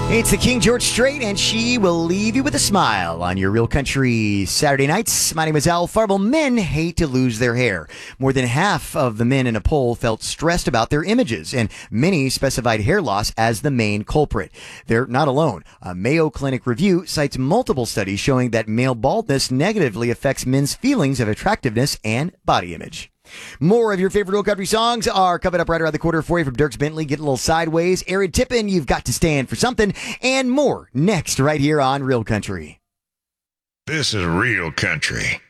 It's the King George Strait, and she will leave you with a smile on your Real Country Saturday nights. My name is Al Farble. Men hate to lose their hair. More than half of the men in a poll felt stressed about their images, and many specified hair loss as the main culprit. They're not alone. A Mayo Clinic review cites multiple studies showing that male baldness negatively affects men's feelings of attractiveness and body image. More of your favorite Real Country songs are coming up right around the corner for you from Dierks Bentley, Get a Little Sideways, Aaron Tippin, You've Got to Stand for Something, and more next right here on Real Country. This is Real Country.